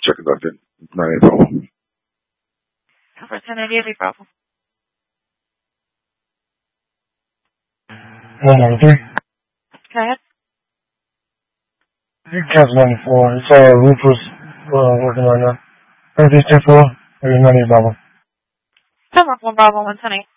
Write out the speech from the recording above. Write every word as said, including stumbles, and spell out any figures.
Check it out then. Not any problem. For ten eighty problem. one ninety-three. Go ahead. Cancel ninety-four. It's all roof was uh, working right now. Everything's ten four. Maybe ninety Bravo. Ten one Bravo one ten eight.